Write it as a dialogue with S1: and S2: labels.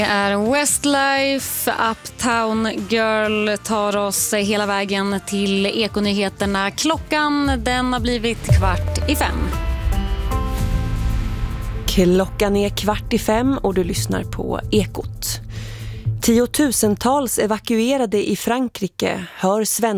S1: Det är Westlife, Uptown Girl tar oss hela vägen till Ekonyheterna. Klockan den har blivit 4:15.
S2: Klockan är 4:15 och du lyssnar på Ekot. Tiotusentals evakuerade i Frankrike hör